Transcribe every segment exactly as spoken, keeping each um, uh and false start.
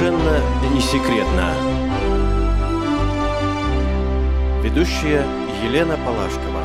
Совершенно не секретно. Ведущая Елена Палашкова.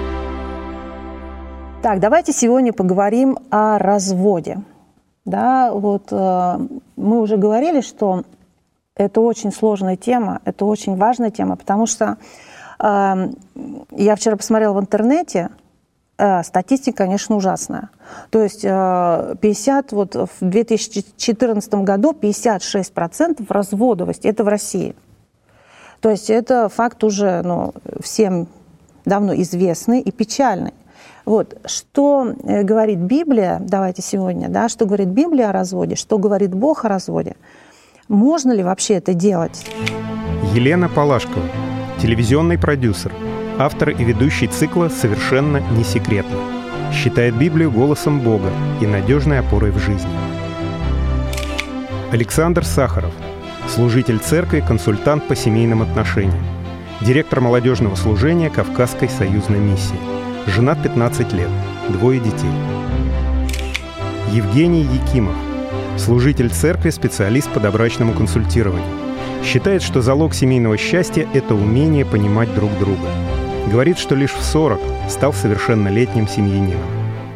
Так, давайте сегодня поговорим о разводе. Да, вот э, мы уже говорили, что это очень сложная тема, это очень важная тема, потому что э, я вчера посмотрела в интернете, э, статистика, конечно, ужасная. То есть э, пятьдесят, вот в две тысячи четырнадцатом году пятьдесят шесть процентов разводовости, это в России. То есть это факт уже ну, всем давно известный и печальный. Вот, что говорит Библия, давайте сегодня, да, что говорит Библия о разводе, что говорит Бог о разводе. Можно ли вообще это делать? Елена Палашкова, телевизионный продюсер, автор и ведущий цикла «Совершенно не секретно». Считает Библию голосом Бога и надежной опорой в жизни. Александр Сахаров, служитель церкви, консультант по семейным отношениям, директор молодежного служения Кавказской союзной миссии. Женат пятнадцать лет, двое детей. Евгений Якимов, служитель церкви, специалист по добрачному консультированию. Считает, что залог семейного счастья – это умение понимать друг друга. Говорит, что лишь в сорок стал совершеннолетним семьянином.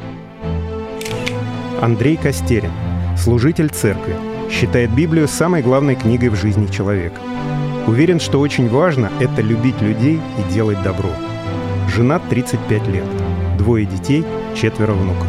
Андрей Костерин, служитель церкви. Считает Библию самой главной книгой в жизни человека. Уверен, что очень важно – это любить людей и делать добро. Женат тридцать пять лет. Двое детей, четверо внуков.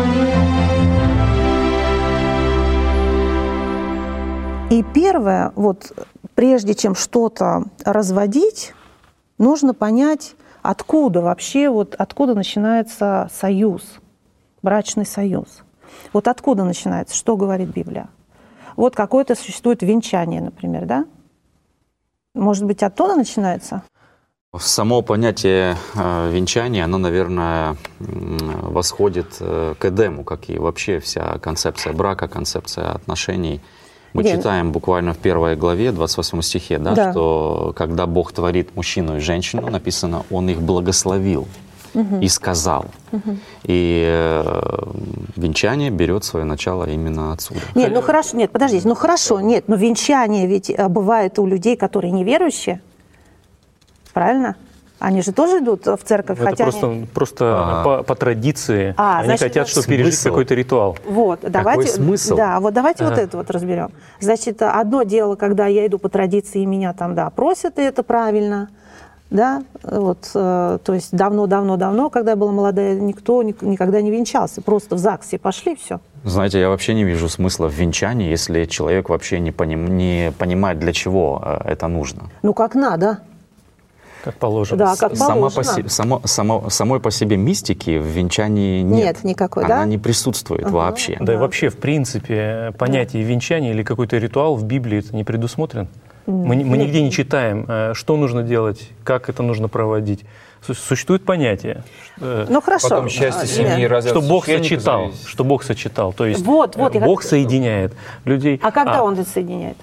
И первое, вот прежде чем что-то разводить, нужно понять, откуда вообще, вот откуда начинается союз, брачный союз. Вот откуда начинается, что говорит Библия. Вот какое-то существует венчание, например, да? Может быть, оттуда начинается? Само понятие э, венчания, оно, наверное, восходит э, к Эдему, как и вообще вся концепция брака, концепция отношений. Мы Где? читаем буквально в первой главе, двадцать восьмом стихе, да, Да. что когда Бог творит мужчину и женщину, написано, Он их благословил угу. и сказал. Угу. И э, венчание берет свое начало именно отсюда. Нет, ну хорошо, нет, подождите, ну хорошо, нет, но венчание ведь бывает у людей, которые неверующие. Правильно? Они же тоже идут в церковь, это хотя просто, они... просто а. по, по традиции. А, они значит, хотят, чтобы пережить смысл? какой-то ритуал. Вот, давайте, смысл? Да, вот давайте ага. вот это вот разберем. Значит, одно дело, когда я иду по традиции, и меня там, да, просят, и это правильно, да, вот, э, то есть давно-давно-давно, когда я была молодая, никто ник- никогда не венчался, просто в ЗАГСе пошли, все. Знаете, я вообще не вижу смысла в венчании, если человек вообще не, поним, не понимает, для чего это нужно. Ну, как надо. Как положено. Да, как Сама положено. по се, само, само, самой по себе мистики в венчании нет. Нет никакой, Она да? не присутствует Ага. вообще. Да и вообще, в принципе, понятие венчания или какой-то ритуал в Библии это не предусмотрен. Мы, мы нигде не читаем, что нужно делать, как это нужно проводить. Су- Существует понятие. Ну, хорошо. Потом счастье семьи Нет. разве Что от Бог священника сочетал, зависит? что Бог сочетал. То есть Вот, вот, э, я Бог как- соединяет людей. А когда он это соединяет?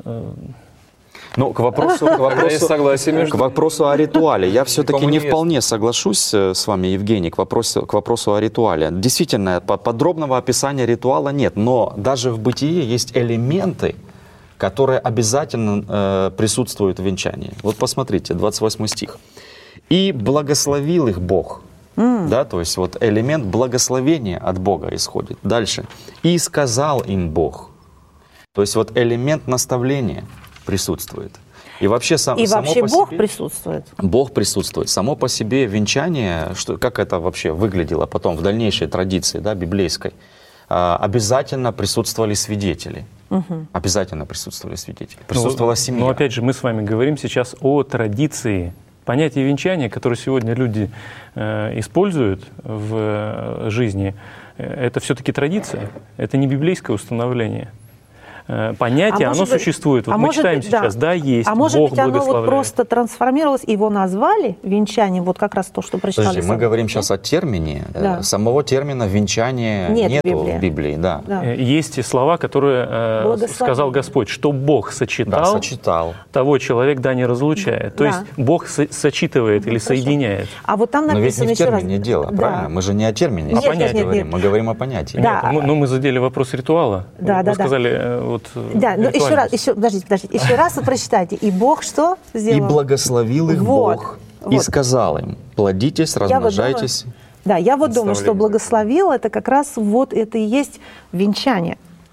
Ну, к вопросу, к Когда есть вопросу, согласие между... к вопросу о ритуале. Я все-таки Кому не невеста. вполне соглашусь э, с вами, Евгений, к вопросу, к вопросу о ритуале. Действительно, по- подробного описания ритуала нет, но даже в бытие есть элементы, которые обязательно э, присутствуют в венчании. Вот посмотрите, двадцать восьмой стих. «И благословил их Бог». Mm. Да, то есть вот элемент благословения от Бога исходит. Дальше. «И сказал им Бог». То есть вот элемент наставления присутствует. И вообще, сам, И само вообще по Бог себе, присутствует. Бог присутствует. Само по себе венчание, что, как это вообще выглядело потом в дальнейшей традиции, да, библейской, а, обязательно присутствовали свидетели. Угу. Обязательно присутствовали свидетели. Присутствовала Ну, семья. Но опять же, мы с вами говорим сейчас о традиции. Понятие венчания, которое сегодня люди э, используют в э, жизни, э, это все-таки традиция, это не библейское установление. Э, понятие, А оно может быть- существует. Вот а мы может читаем быть, да. сейчас, да, есть, А может Бог быть, оно вот благословляет. просто трансформировалось, его назвали венчанием, вот как раз то, что прочитали. Подожди, мы сами. говорим сейчас о термине. Да. Э, Самого термина венчание Нет в нету Библии. в Библии. Да. Да. Э, Есть и слова, которые э, Благословение. сказал Господь, что Бог сочетал, Да, сочетал. того человек да не разлучает. То Да. есть Бог со- сочитывает или Хорошо. соединяет. А вот там Но ведь написано не в еще раз. термине дело, Да. правильно? Мы же не о термине Нет, сейчас нет, нет, говорим, нет. мы говорим о понятии. Да. Нет, мы, ну, мы задели вопрос ритуала. Да, Вы да, да. сказали, э, вот вот Да, но еще раз, ритуальность. еще, подождите, подождите, еще раз вы прочитайте. И Бог что И сделал? благословил их Вот, Бог, и вот. сказал им: плодитесь, Я вот размножайтесь. думаю- Да, я вот думаю, что Представление благословил, это как раз вот это и есть венчание.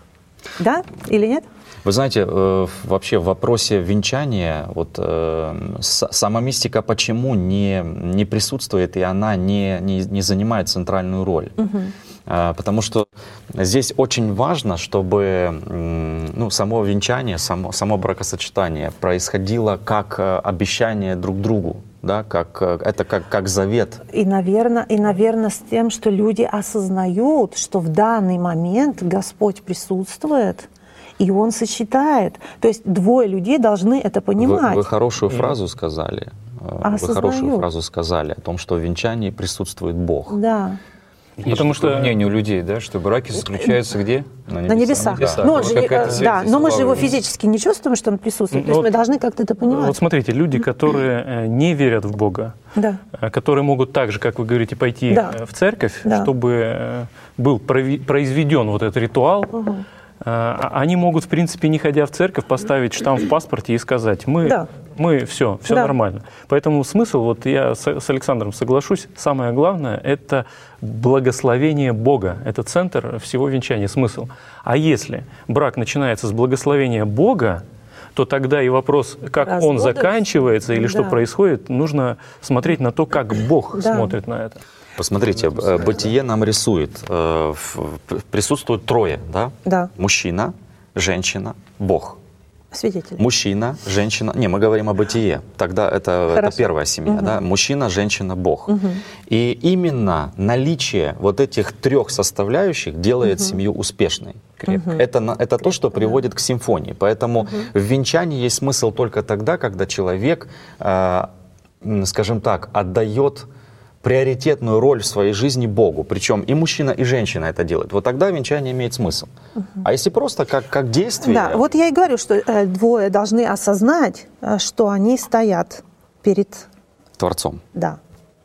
Да или нет? Вы знаете, э, вообще в вопросе венчания, вот э, с- сама мистика почему не, не присутствует, и она не, не, не занимает центральную роль? Э, Потому что здесь очень важно, чтобы м, ну, само венчание, само, само бракосочетание происходило как э, обещание друг другу, да, как, э, это как, как завет. И, наверное, и, наверное, с тем, что люди осознают, что в данный момент Господь присутствует, и Он сочетает. То есть двое людей должны это Вы, понимать. вы хорошую фразу сказали. э, Вы Осознают. хорошую фразу сказали о том, что в венчании присутствует Бог. Да. Есть Потому такое что- мнение у людей, да, что браки заключаются где? На небесах. небесах. Но, он же не- Какая-то э, связь да, здесь но мы же его улавливается. физически не чувствуем, что он присутствует. То Ну есть мы вот- должны как-то это понимать. Вот смотрите, люди, которые э, не верят в Бога, Да. э, которые могут так же, как вы говорите, пойти Да. э, в церковь, Да. чтобы э, был прови- произведен вот этот ритуал, э, они могут, в принципе, не ходя в церковь, поставить штамп в паспорте и сказать: мы, Да. мы все, все Да. нормально. Поэтому смысл, вот я с, с Александром соглашусь, самое главное — это благословение Бога. Это центр всего венчания, смысл. А если брак начинается с благословения Бога, то тогда и вопрос, как он Разводы. заканчивается или что Да. происходит, нужно смотреть на то, как Бог Да. смотрит на это. Посмотрите, э, Бытие нам рисует, э, в- в- присутствует трое, да? Да. Мужчина, женщина, Бог. Свидетель. Мужчина, женщина. Не, мы говорим о бытие. Тогда это, это Хорошо. первая семья, да? Мужчина, женщина, Бог. И именно наличие вот этих трех составляющих делает семью успешной. крепкой. Это, на- это то, что приводит к симфонии. Поэтому в венчании есть смысл только тогда, когда человек, э, м, скажем так, отдает приоритетную роль в своей жизни Богу. Причем и мужчина, и женщина это делают. Вот тогда венчание имеет смысл. А если просто как, как действие... Да, вот я и говорю, что э, двое должны осознать, э, что они стоят перед, Творцом. да.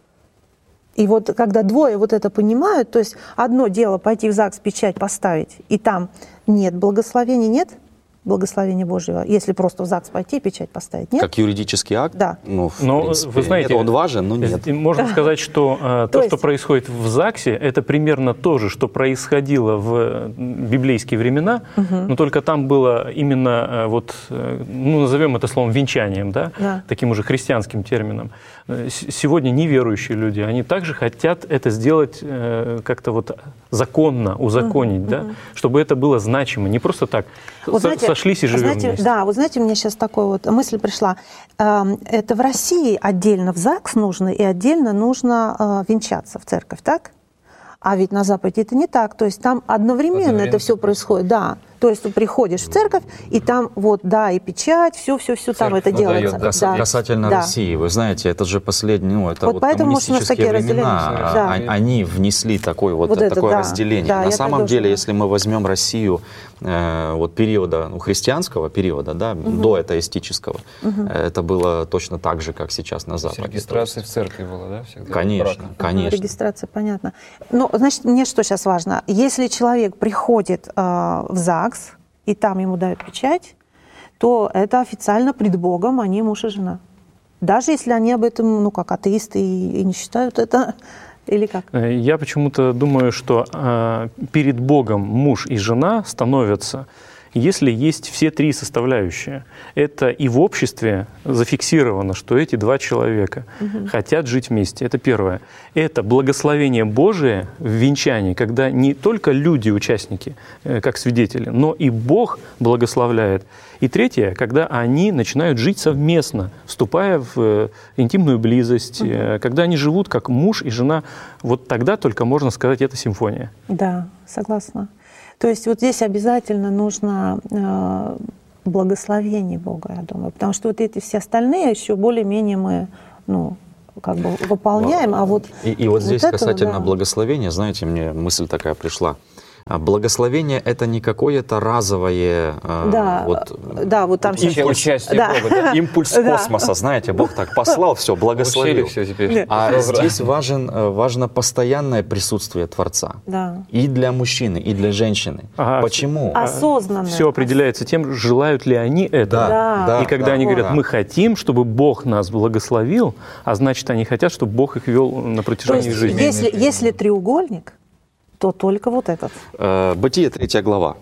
И вот когда двое вот это понимают, то есть одно дело пойти в ЗАГС, печать поставить, и там нет благословения, нет благословения Божьего, если просто в ЗАГС пойти и печать поставить, нет? Как юридический акт? Да. Ну, в Но, принципе, вы знаете, нет, он важен, но нет. И можно сказать, что э, то, То что есть- происходит в ЗАГСе, это примерно то же, что происходило в э, библейские времена, но только там было именно, э, вот, э, ну, назовем это словом венчанием, да? Да. Таким уже христианским термином. Э, с- Сегодня неверующие люди, они также хотят это сделать э, как-то вот законно, узаконить, да? Чтобы это было значимо, не просто так. Вот Со- знаете, Сошлись и живем знаете, вместе. Да, вот знаете, мне сейчас такая вот мысль пришла. Эм, Это в России отдельно в ЗАГС нужно и отдельно нужно э, венчаться в церковь, так? А ведь на Западе это не так. То есть там одновременно, Одновременно это все происходит. Да. То есть ты приходишь в церковь, и там вот, да, и печать, все-все-все там Церковь это выдает, делается. да. Кас- Да. Касательно Да. России, вы знаете, это же последний, ну, это Вот вот, поэтому, может, у нас коммунистические такие времена, разделения. а- Да. а- они внесли такой вот, Вот это такое да. разделение. Да, На я самом так деле, тоже, если мы возьмем Россию э, вот периода, ну, христианского периода, да, до атеистического, э, это было точно так же, как сейчас на Западе. Регистрация в церкви была, да? Всегда? Конечно, Брака. Ага, конечно. регистрация, понятно. Ну, значит, мне что сейчас важно? Если человек приходит э, в ЗАГС, и там ему дают печать, то это официально пред Богом они муж и жена. Даже если они об этом, ну, как атеисты и, и не считают это, или как? Э, Я почему-то думаю, что э, перед Богом муж и жена становятся, если есть все три составляющие. Это и в обществе зафиксировано, что эти два человека хотят жить вместе. Это первое. Это благословение Божие в венчании, когда не только люди, участники, э, как свидетели, но и Бог благословляет. И третье, когда они начинают жить совместно, вступая в э, интимную близость, э, когда они живут как муж и жена, вот тогда только можно сказать, это симфония. Да, согласна. То есть вот здесь обязательно нужно э, благословение Бога, я думаю, потому что вот эти все остальные еще более-менее мы, ну, как бы выполняем, а вот И, и вот здесь этого, касательно да. благословения, знаете, мне мысль такая пришла. Благословение — это не какое-то разовое э, Да, вот, да, вот там сейчас... Импульс, участие Да. Бога, да? импульс Да. космоса, знаете, Бог так послал, все, благословил. Все теперь. А здесь важен, э, важно постоянное присутствие Творца. Да. И для мужчины, и для женщины. Ага. Почему? Осознанно. Все определяется тем, желают ли они этого. Да. да, И когда да, они говорят, да. мы хотим, чтобы Бог нас благословил, а значит, они хотят, чтобы Бог их вел на То протяжении есть, жизни. если, если треугольник, то только вот этот. Э, Бытие, третья глава,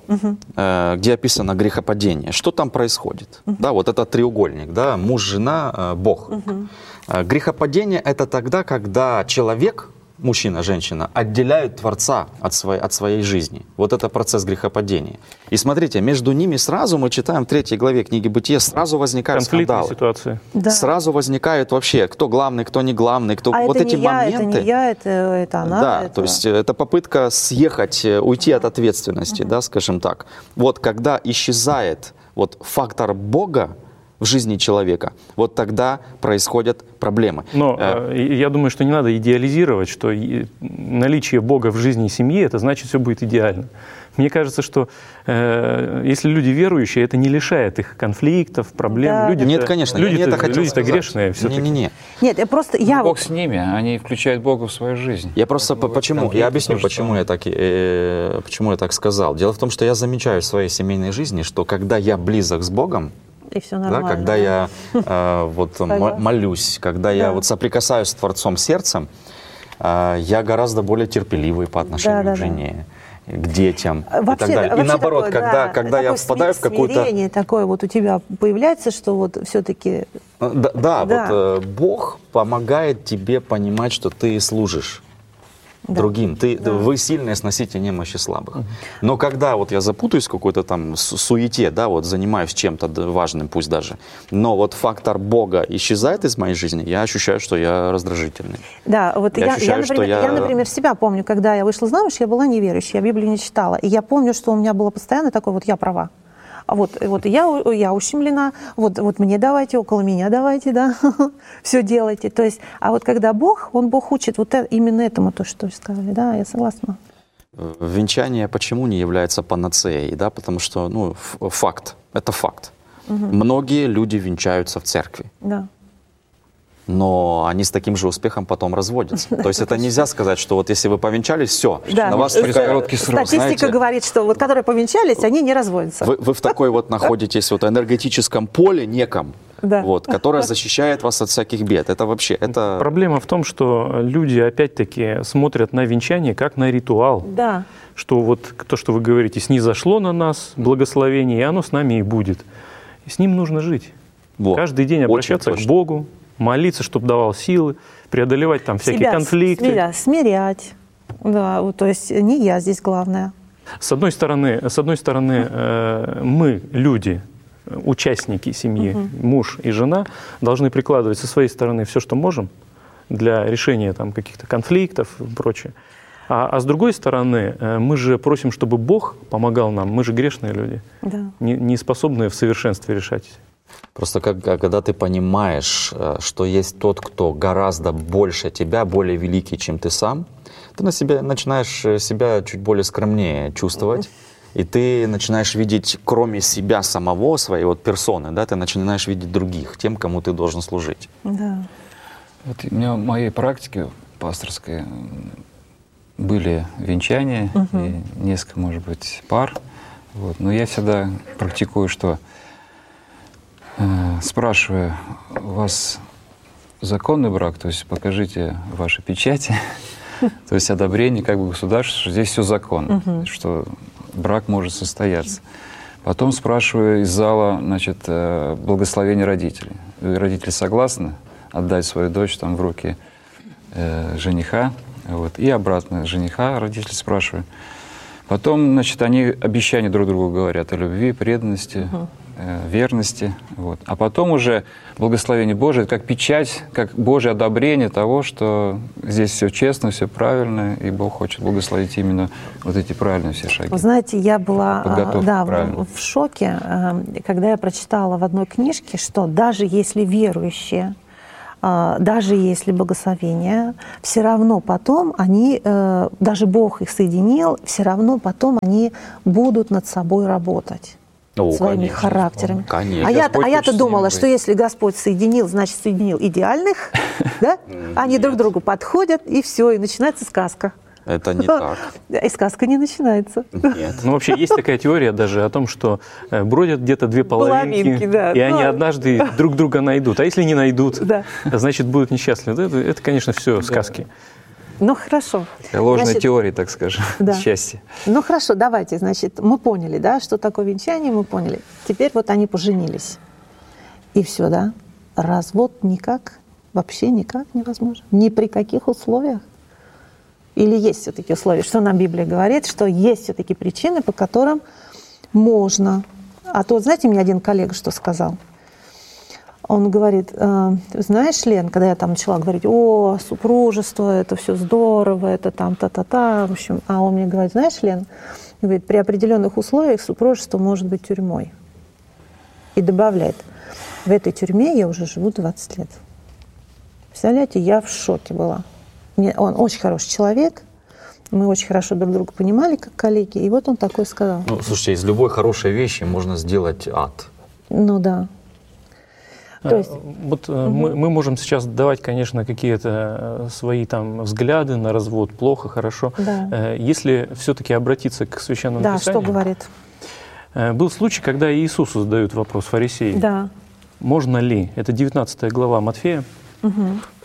э, где описано грехопадение. Что там происходит? Да, вот этот треугольник, да, муж, жена, э, Бог. Э, Грехопадение — это тогда, когда человек, мужчина, женщина, отделяют Творца от своей, от своей жизни. Вот это процесс грехопадения. И смотрите, между ними сразу, мы читаем в третьей главе книги Бытия, сразу возникают Конфликтная скандалы. ситуация. Да. Сразу возникают вообще, кто главный, кто не главный, кто А вот это эти не я, моменты. это не я, это, это она. Да, это- то есть э, это попытка съехать, э, уйти от ответственности, да, скажем так. Вот когда исчезает вот фактор Бога в жизни человека, вот тогда происходят проблемы. Но Э, э, я думаю, что не надо идеализировать, что и- наличие Бога в жизни семьи, это значит, все будет идеально. Мне кажется, что э, если люди верующие, это не лишает их конфликтов, проблем. Да, люди Нет, конечно, я не люди-то, это хотел люди-то сказать. грешные все-таки. Не-не-не. Нет, я просто... Я Бог вот- с ними, они включают Бога в свою жизнь. Я просто по- Поэтому почему, конфликты я объясню, тоже почему я, так, э, почему я так сказал. Дело в том, что я замечаю в своей семейной жизни, что когда я близок с Богом, И все да, нормально. когда я э, вот, м- Согласна. молюсь, когда я Да. вот соприкасаюсь с Творцом сердцем, э, я гораздо более терпеливый по отношению Да, да, к да. жене, к детям Вообще, и так далее. И вообще наоборот, такое, когда, да, когда я такое впадаю в сми- какую-то... смирение такое вот у тебя появляется, что вот все-таки... Да, да, Да. вот э, Бог помогает тебе понимать, что ты служишь другим. Ты, Вы сильные сносите немощи слабых. Но когда вот я запутаюсь в какой-то там су- суете, да, вот занимаюсь чем-то д- важным, пусть даже, но вот фактор Бога исчезает из моей жизни, я ощущаю, что я раздражительный. Да, вот Я я, я, ощущаю, что например, я- я, например, себя помню, когда я вышла замуж, я была неверующей, я Библию не читала. И я помню, что у меня было постоянно такое, вот я права. А вот, вот я, я ущемлена, вот, вот мне давайте, около меня давайте, да, все делайте. То есть, а вот когда Бог, Он Бог учит вот э- именно этому, то, что вы сказали, да, я согласна. Э, Венчание почему не является панацеей? Да? Потому что, ну, ф- факт, это факт. Многие люди венчаются в церкви. Да. Но они с таким же успехом потом разводятся. То есть это нельзя сказать, что вот если вы повенчались, все, Да. на вас Через такая- короткий срок, Статистика знаете, говорит, что вот которые повенчались, они не разводятся. Вы, вы в такой вот находитесь вот энергетическом поле неком, Да. вот, которое защищает вас от всяких бед. Это вообще, это... Проблема в том, что люди опять-таки смотрят на венчание как на ритуал. Да. Что вот то, что вы говорите, снизошло на нас благословение, и оно с нами и будет. И с ним нужно жить. Во, Каждый день очень обращаться к точно. Богу, молиться, чтобы давал силы, преодолевать там всякие Себя конфликты. смиря- смирять. Да, вот, то есть не я здесь главное. С одной стороны, с одной стороны э, мы, люди, участники семьи, муж и жена, должны прикладывать со своей стороны все, что можем для решения там, каких-то конфликтов и прочее. А, а с другой стороны, э, мы же просим, чтобы Бог помогал нам. Мы же грешные люди, Да. не, не способные в совершенстве решать. Просто как, когда ты понимаешь, э, что есть тот, кто гораздо больше тебя, более великий, чем ты сам, ты на себя, начинаешь э, себя чуть более скромнее чувствовать. И ты начинаешь видеть, кроме себя самого, своей вот персоны, да, ты начинаешь видеть других, тем, кому ты должен служить. Да. Вот у меня в моей практике пасторской м, были венчания, и несколько, может быть, пар. Вот. Но я всегда практикую, что э, спрашиваю, у вас законный брак, то есть покажите ваши печати, то есть одобрение как бы государства, что здесь все законно, что брак может состояться. Потом спрашиваю из зала, значит, э, благословение родителей. Родители согласны отдать свою дочь там в руки э, жениха, вот, и обратно жениха родители спрашиваю. Потом, значит, они обещания друг другу говорят о любви, преданности, э, верности. Вот. А потом уже благословение Божие, как печать, как Божье одобрение того, что здесь все честно, все правильно, и Бог хочет благословить именно вот эти правильные все шаги. Вы знаете, я была Подготовка, да, правильно. в, в шоке, э, когда я прочитала в одной книжке, что даже если верующие даже если благословение, все равно потом они, даже Бог их соединил, все равно потом они будут над собой работать. О, своими конечно, характерами. Конечно. А, я, Господь а я-то хочет думала, с ними что если Господь соединил, значит, соединил идеальных, да? Они друг к другу подходят, и все, и начинается сказка. Это не так. И сказка не начинается. Нет. Ну, вообще есть такая теория даже о том, что э, бродят где-то две половинки, Половинки, да. и они Ну, однажды друг друга найдут. А если не найдут, Да. значит, будут несчастливы. Это, это, конечно, все сказки. Ну, хорошо. Ложной Значит, теории, так скажем, да. счастья. Ну, хорошо, давайте, значит, мы поняли, да, что такое венчание, мы поняли. Теперь вот они поженились. И все, да? Развод никак, вообще никак невозможно. Ни при каких условиях. Или есть все-таки условия? Что нам Библия говорит? Что есть все-таки причины, по которым можно. А то, знаете, мне один коллега что сказал? Он говорит, э, знаешь, Лен, когда я там начала говорить, о, супружество, это все здорово, это там та-та-та, в общем, а он мне говорит, знаешь, Лен, говорит, при определенных условиях супружество может быть тюрьмой. И добавляет, в этой тюрьме я уже живу двадцать лет. Представляете, я в шоке была. Мне, он очень хороший человек, мы очень хорошо друг друга понимали, как коллеги, и вот он такой сказал. Ну, слушайте, из любой хорошей вещи можно сделать ад. Ну да. То есть, Вот угу. мы, мы можем сейчас давать, конечно, какие-то свои там взгляды на развод, плохо, хорошо. Да. Если все-таки обратиться к Священному да, Писанию. что говорит? Был случай, когда Иисусу задают вопрос фарисеи. Да. Можно ли? Это девятнадцатая глава Матфея. Угу.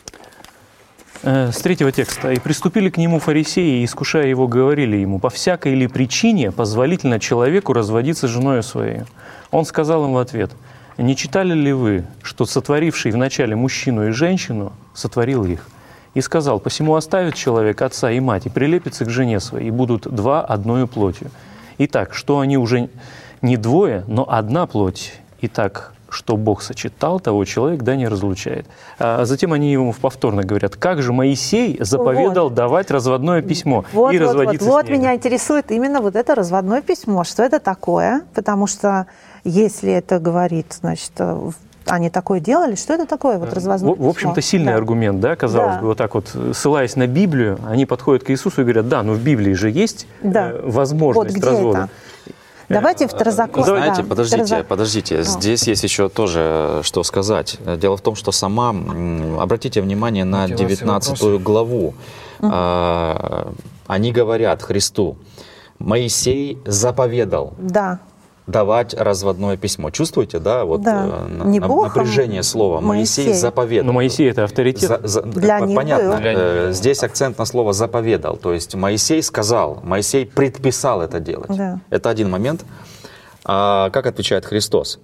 С третьего текста. «И приступили к нему фарисеи, и, искушая его, говорили ему, по всякой ли причине позволительно человеку разводиться с женою своей? Он сказал им в ответ, не читали ли вы, что сотворивший вначале мужчину и женщину сотворил их? И сказал, посему оставит человек отца и мать, и прилепится к жене своей, и будут два одною плотью. Итак, что они уже не двое, но одна плоть. Итак, что Бог сочетал, того человек да не разлучает». А затем они ему повторно говорят, как же Моисей заповедал вот. давать разводное письмо вот, и вот, разводиться вот, с вот ней. меня интересует именно вот это разводное письмо. Что это такое? Потому что если это говорит, значит, они такое делали, что это такое, вот разводное в, письмо? В общем-то, сильный да. аргумент, да, казалось да. бы, вот так вот, ссылаясь на Библию, они подходят к Иисусу и говорят, да, но в Библии же есть да. э, возможность вот где развода. Это? Давайте второзакон. Знаете, да, подождите, второзак... подождите. О. Здесь есть еще тоже что сказать. Дело в том, что сама, обратите внимание на девятнадцатую главу. Угу. А, они говорят Христу, Моисей заповедал. Да. Давать разводное письмо. Чувствуете, да, вот да. на, Не на, Бог, напряжение слова. Моисей, Моисей заповедал. Но Моисей это авторитет. За, за, Для них понятно. Для Здесь акцент на слово заповедал. То есть Моисей сказал, Моисей предписал это делать. Да. Это один момент. А как отвечает Христос?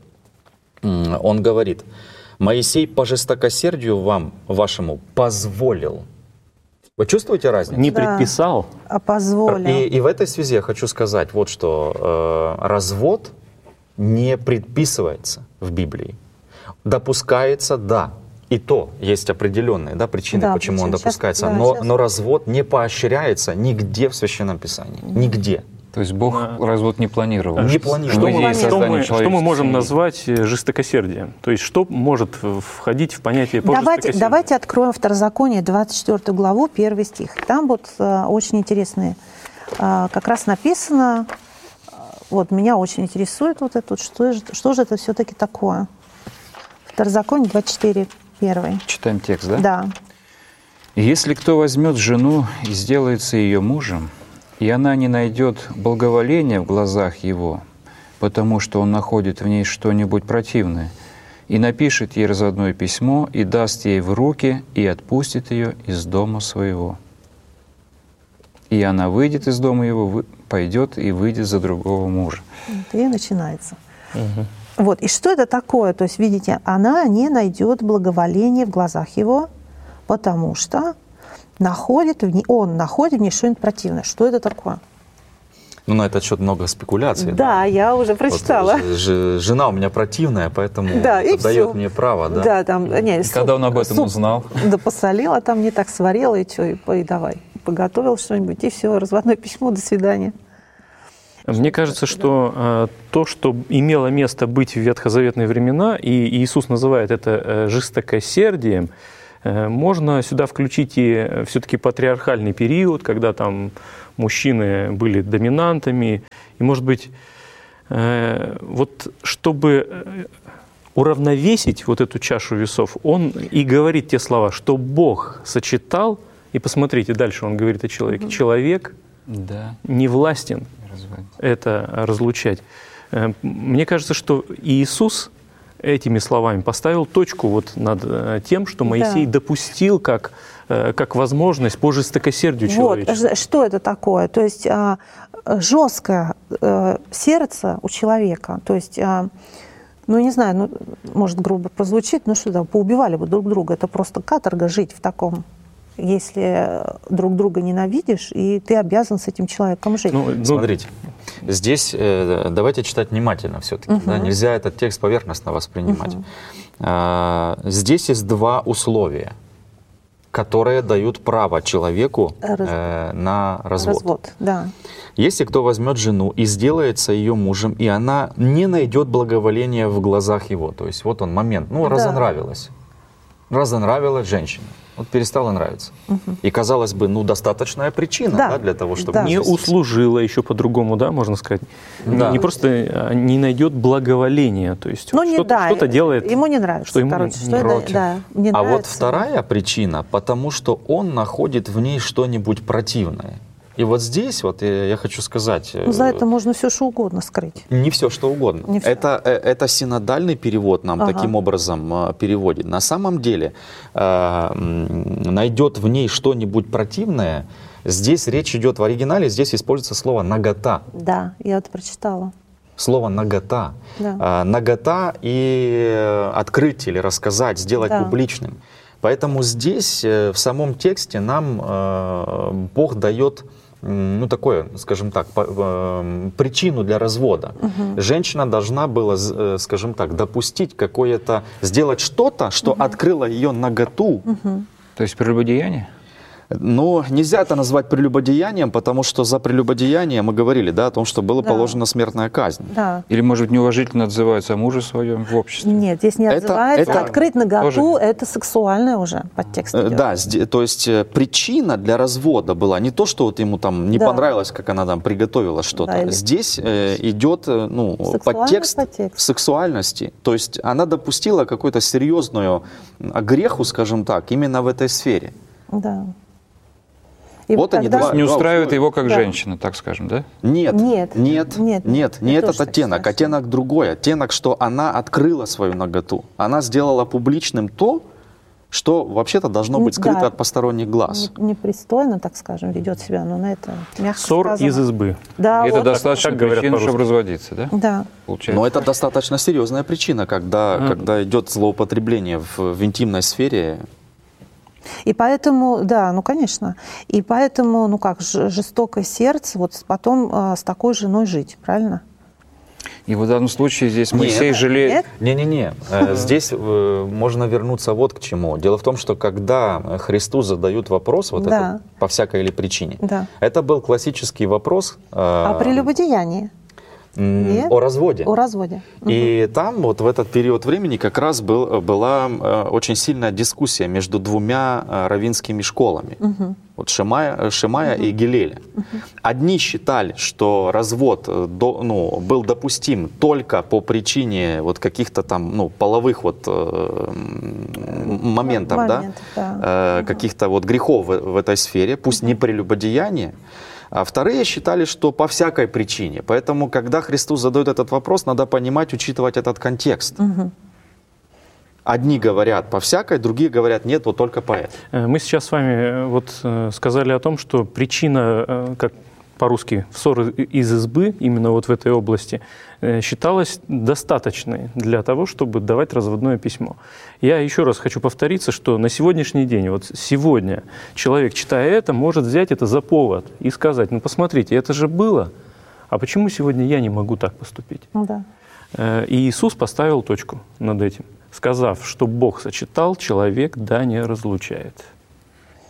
Он говорит, Моисей по жестокосердию вам, вашему, позволил. Вы чувствуете разницу? Не да. предписал, а позволил. И, и в этой связи я хочу сказать вот что. Э, развод не предписывается в Библии. Допускается, да. И то есть определенные да, причины, да, почему он допускается. Сейчас, да, но, сейчас. но развод не поощряется нигде в Священном Писании. Нигде. То есть Бог А, развод не планировал? Не планировал. Что, В мы, идее что, создания мы, что мы человеческой можем семьи. назвать жестокосердием? То есть что может входить в понятие по Давайте, жестокосердию? давайте откроем Второзаконие, двадцать четвёртую главу, первый стих. Там вот э, очень интересные, э, как раз написано, э, вот меня очень интересует вот это, вот, что, же, что же это все-таки такое? Второзаконие двадцать четыре, первый. Читаем текст, да? Да. «Если кто возьмет жену и сделается ее мужем, и она не найдет благоволения в глазах его, потому что он находит в ней что-нибудь противное, и напишет ей разводное письмо, и даст ей в руки, и отпустит ее из дома своего. И она выйдет из дома его, пойдет и выйдет за другого мужа». И начинается. Угу. Вот. И что это такое? То есть, видите, она не найдет благоволения в глазах его, потому что находит в ней, он находит в ней что-нибудь противное. Что это такое? Ну, на этот счет много спекуляций. Да, Да, я уже прочитала. Вот, ж, жена у меня противная, поэтому да, и дает всё. мне право. Да, Да, там, не, И когда он об этом суп, узнал? Да посолил, а там не так сварила, и что, и, и давай. Поготовил что-нибудь, и все, разводное письмо, до свидания. Мне кажется, что э, то, что имело место быть в ветхозаветные времена, и Иисус называет это э, жестокосердием, Можно сюда включить и все-таки патриархальный период, когда там мужчины были доминантами. И, может быть, вот чтобы уравновесить вот эту чашу весов, он и говорит те слова, что Бог сочетал, и посмотрите, дальше он говорит о человеке. Mm-hmm. Человек да. не властен Разводить. это разлучать. Мне кажется, что Иисус этими словами поставил точку вот над тем, что Моисей да. допустил как, как возможность по жестокосердию человеческому. Вот, что это такое? То есть жесткое сердце у человека, то есть... Ну, не знаю, ну, может, грубо прозвучит, ну что там, поубивали бы друг друга. Это просто каторга жить в таком, если друг друга ненавидишь, и ты обязан с этим человеком жить. Ну, ну, смотрите, здесь э, давайте читать внимательно все-таки. Uh-huh. Да, нельзя этот текст поверхностно воспринимать. Uh-huh. А, здесь есть два условия, которые дают право человеку э, на развод. Развод, да. Если кто возьмет жену и сделается ее мужем, и она не найдет благоволения в глазах его, то есть вот он момент, ну, да. разонравилась, разонравилась женщина, вот перестала нравиться. Угу. И, казалось бы, ну, достаточная причина да. Да, для того, чтобы... Да. Не услужила еще по-другому, да, можно сказать. Да. Не, не просто не найдет благоволения, то есть ну, что-то, да, что-то делает, ему не нравится, что ему короче, не, что не это, да, не а нравится. Вот вторая причина, потому что он находит в ней что-нибудь противное. И вот здесь вот я, я хочу сказать... Ну, за это можно все что угодно скрыть. Не все что угодно. Не все. Это, это синодальный перевод нам ага. таким образом переводит. На самом деле э, найдет в ней что-нибудь противное. Здесь речь идет в оригинале, здесь используется слово «нагота». Да, я это прочитала. Слово «нагота». Да. Э, нагота и открыть или рассказать, сделать да. публичным. Поэтому здесь в самом тексте нам э, Бог дает... ну, такое, скажем так, причину для развода. Угу. Женщина должна была, скажем так, допустить какое-то, сделать что-то, что угу. открыло ее наготу. Угу. То есть прелюбодеяние? Ну, нельзя это назвать прелюбодеянием, потому что за прелюбодеяние мы говорили, да, о том, что была да. положена смертная казнь. Да. Или, может быть, неуважительно отзывается о муже своем в обществе? Нет, здесь не отзывается. Это, это, открыть наготу тоже... – это сексуальное уже подтекст идет. Да, то есть причина для развода была не то, что вот ему там не да. понравилось, как она там приготовила что-то. Да, или... Здесь э, идет ну, подтекст, подтекст сексуальности. То есть она допустила какую-то серьезную греху, скажем так, именно в этой сфере. Да. И вот они два, не устраивает его как да. женщина, так скажем, да? Нет, нет, нет, нет, нет не этот оттенок. Оттенок другой. Оттенок, что она открыла свою наготу. Она сделала публичным то, что вообще-то должно быть скрыто да. от посторонних глаз. Непристойно, так скажем, ведет себя, но на это мягко Ссор сказано. из избы. Да, это вот. достаточно причина, чтобы разводиться, да? Да. Получается. Но это достаточно серьезная причина, когда, а. когда идет злоупотребление в, в интимной сфере. И поэтому, да, ну, конечно, и поэтому, ну как, жестокое сердце, вот потом э, с такой женой жить, правильно? И в данном случае здесь Моисей жалеет... Не-не-не, здесь э, можно вернуться вот к чему. Дело в том, что когда Христу задают вопрос, вот да. это, по всякой или причине, да. это был классический вопрос... Э, о прелюбодеянии. Нет? О разводе. О разводе. И угу. там вот в этот период времени как раз был, была э, очень сильная дискуссия между двумя э, раввинскими школами. Угу. Вот Шемая, Шемая угу. и Гилеля. Угу. Одни считали, что развод до, ну, был допустим только по причине вот каких-то там ну, половых вот, э, моментов, Момент, да? Да. Э, угу. каких-то вот грехов в, в этой сфере, пусть угу. не прелюбодеяние. А вторые считали, что по всякой причине. Поэтому, когда Христос задает этот вопрос, надо понимать, учитывать этот контекст. Угу. Одни говорят по всякой, другие говорят нет, вот только по этой. Мы сейчас с вами вот сказали о том, что причина, как по-русски, ссор из избы, именно вот в этой области, считалась достаточной для того, чтобы давать разводное письмо. Я еще раз хочу повториться, что на сегодняшний день, вот сегодня человек, читая это, может взять это за повод и сказать, ну посмотрите, это же было, а почему сегодня я не могу так поступить? Ну, да. И Иисус поставил точку над этим, сказав, что Бог сочетал, человек да не разлучает.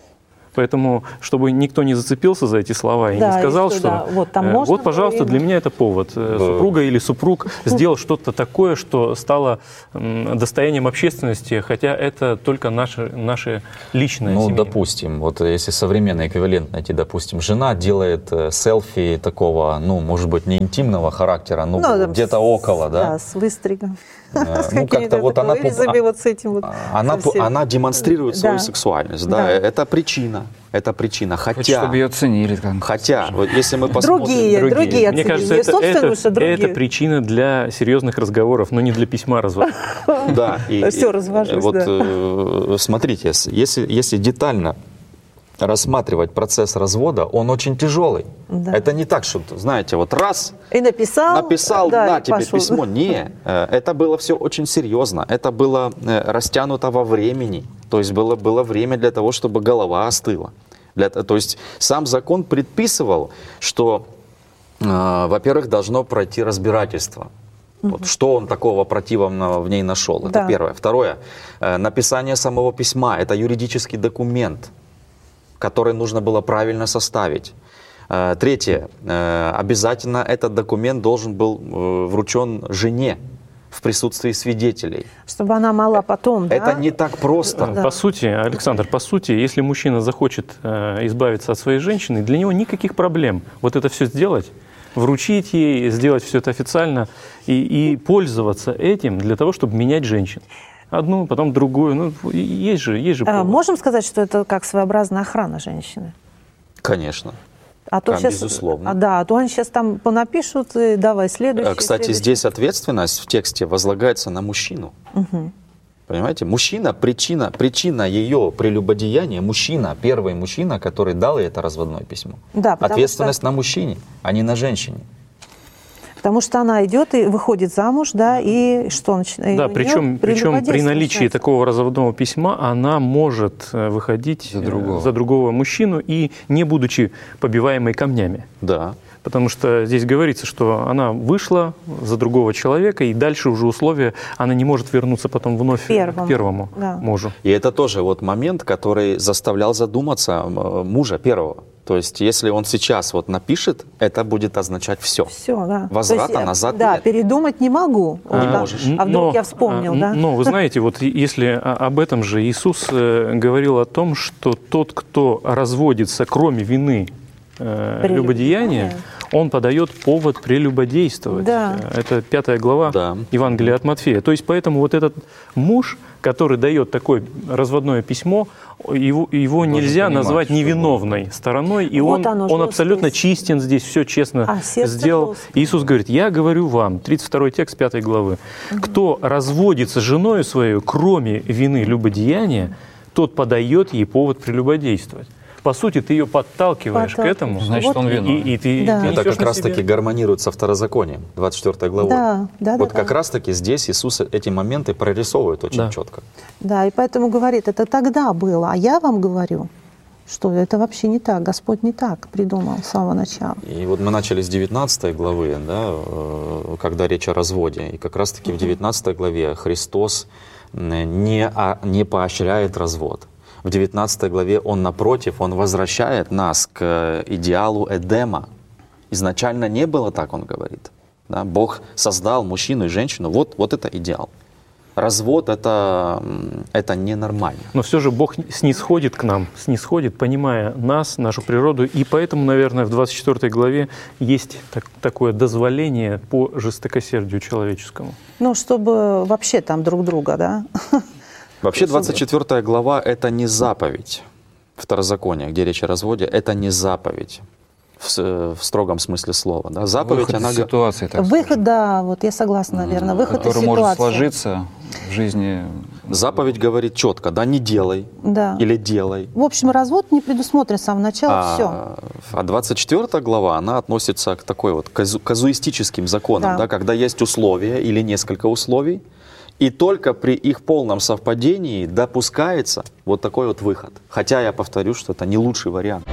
Поэтому, чтобы никто не зацепился за эти слова и Да, не сказал, и что, что да, вот там э, можно вот, пожалуйста, было для и- меня это повод. Э, Супруга или супруг сделал что-то такое, что стало м, достоянием общественности, хотя это только наше, наше личное. Ну, семейное. допустим, вот если современный эквивалент найти, допустим, жена делает э, селфи такого, ну, может быть, не интимного характера, но Ну, там где-то с- около, да? Да, с выстригом. Э, С ну, как-то какими-то вот она, вырезами пу- вот с этим вот. она, со всем. она демонстрирует свою Да. сексуальность, да, Да. это причина, это причина, Хочет, хотя, чтобы ее ценили. Как хотя, вот если мы посмотрим... Другие, другие Мне оценили. кажется, Не это, собственную, это, что другие. это причина для серьезных разговоров, но не для письма развода. Да, и, Всё, и, развожусь, вот да. э, смотрите, с- если, если детально рассматривать процесс развода, он очень тяжелый. Да. Это не так, что, знаете, вот раз И написал. написал, да, на и тебе пошел. письмо. Не, э, это было все очень серьезно. Это было э, растянуто во времени. То есть было, было время для того, чтобы голова остыла. Для, то есть сам закон предписывал, что, э, во-первых, должно пройти разбирательство. Вот, что он такого противного в ней нашел? Это Да. первое. Второе. э, Написание самого письма. Это юридический документ, который нужно было правильно составить. Э, Третье. Э, Обязательно этот документ должен был э, вручен жене в присутствии свидетелей. Чтобы она могла потом, да? Это не так просто. Да. По сути, Александр, по сути, если мужчина захочет э, избавиться от своей женщины, для него никаких проблем вот это все сделать, вручить ей, сделать все это официально и, и пользоваться этим для того, чтобы менять женщин. Одну, потом другую. Ну, есть же, есть же А, повод. можем сказать, что это как своеобразная охрана женщины? Конечно. А то Да, сейчас, безусловно. а, да, а то они сейчас там понапишут, и давай следующий. Э, Кстати, следующий. здесь ответственность в тексте возлагается на мужчину. Понимаете? Мужчина, причина, причина ее прелюбодеяния, мужчина, первый мужчина, который дал ей это разводное письмо. Да, потому Ответственность что- на мужчине, а не на женщине. Потому что она идет и выходит замуж, да, и что начинает? Да, причем, причем при наличии такого разводного письма она может э, выходить За э, другого. за другого мужчину и не будучи побиваемой камнями. Да. Потому что здесь говорится, что она вышла за другого человека, и дальше уже условия, она не может вернуться потом вновь Первому, к первому да. мужу. И это тоже вот момент, который заставлял задуматься м, мужа первого. То есть, если он сейчас вот напишет, это будет означать все. Все, да. Возврата То есть, назад Да, нет. передумать не могу. Вот, да. можешь. А вдруг я вспомнил, а, да? Но вы знаете, вот и- если о- об этом же Иисус э, говорил о том, что тот, кто разводится, кроме вины э, Прелюбодеяния. любодеяния, он подает повод прелюбодействовать. Да. Э, Это пятая глава Да. Евангелия от Матфея. То есть поэтому вот этот муж, который дает такое разводное письмо, его, его нельзя понимать, назвать что невиновной стороной, и Вот он, оно, он жесткость. абсолютно чистен здесь, все честно А сердце сделал. жесткое. Иисус говорит, я говорю вам, тридцать второй текст пятой главы, кто разводится с женою своей, кроме вины любодеяния, тот подает ей повод прелюбодействовать. По сути, ты ее подталкиваешь к Подталкиваешь. этому. Значит, Вот он И, виновен. и ты, Да. ты Это несешь как на раз себе. таки гармонирует со второзаконием, двадцать четвёртой главой. Да, да, вот да, как да. раз таки здесь Иисус эти моменты прорисовывает очень Да. четко. Да, и поэтому говорит, это тогда было, а я вам говорю, что это вообще не так, Господь не так придумал с самого начала. И вот мы начали с девятнадцатой главы, да, э, когда речь о разводе. И как раз таки в девятнадцатой главе Христос м, не, а- не поощряет развод. В девятнадцатой главе Он, напротив, Он возвращает нас к идеалу Эдема. Изначально не было так, Он говорит. Да? Бог создал мужчину и женщину. Вот, вот это идеал. Развод это, м, это ненормально. Но все же Бог снисходит к нам, снисходит, понимая нас, нашу природу. И поэтому, наверное, в двадцать четвёртой главе есть так- такое дозволение по жестокосердию человеческому. Ну, чтобы вообще там друг друга, да? Вообще двадцать четвёртая глава — это не заповедь второзакония, где речь о разводе, это не заповедь в, с- в строгом смысле слова. Да? Заповедь, Выход она... из га- ситуации, так Выход, да, вот я согласна, наверное, выход из который может ситуации. сложиться в жизни. Заповедь говорит четко, да, не делай Да. или делай. В общем, развод не предусмотрен с самого начала, все. А, а двадцать четвёртая глава, она относится к такой вот казу- казуистическим законам, Да. да, когда есть условия или несколько условий, и только при их полном совпадении допускается вот такой вот выход. Хотя я повторю, что это не лучший вариант.